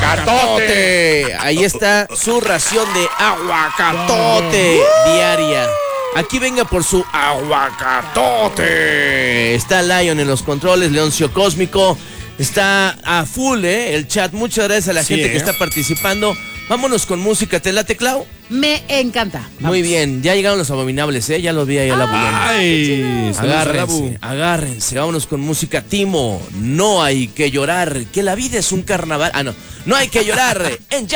aguacatote. Ahí está su ración de aguacatote diaria. Aquí venga por su aguacatote. Está Lion en los controles, Leoncio Cósmico. Está a full, el chat. Muchas gracias a la gente que está participando. Vámonos con música. ¿Te late, Clau? Me encanta. Vamos. Muy bien. Ya llegaron los abominables, ya los vi ahí a la bulana. Ay, agárrense. Vámonos con música. Timo, no hay que llorar. Que la vida es un carnaval. No hay que llorar. En